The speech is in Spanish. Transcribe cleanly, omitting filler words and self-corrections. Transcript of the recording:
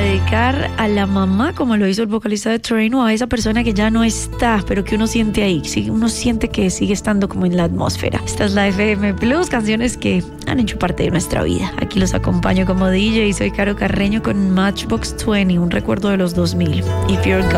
dedicar a la mamá, como lo hizo el vocalista de Train, o a esa persona que ya no está, pero que uno siente ahí, uno siente que sigue estando como en la atmósfera. Esta es la FM Plus, canciones que han hecho parte de nuestra vida. Aquí los acompaño como DJ y soy Caro Carreño con Matchbox 20, un recuerdo de los 2000. If You're Gone.